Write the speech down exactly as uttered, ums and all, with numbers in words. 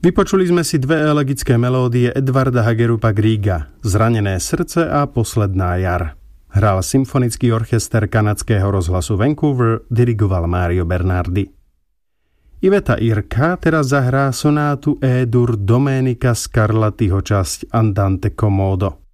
Vypočuli sme si dve elegické melódie Edvarda Hagerupa Grieга, Zranené srdce a Posledná jar. Hral symfonický orchester kanadského rozhlasu Vancouver, dirigoval Mario Bernardi. Iveta Irka teraz zahrá sonátu E-dur Domenica Scarlattiho časť Andante Commodo.